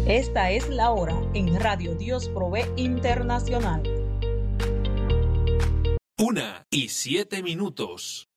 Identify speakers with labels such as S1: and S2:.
S1: Esta es la hora en Radio Dios Provee Internacional.
S2: 1:07.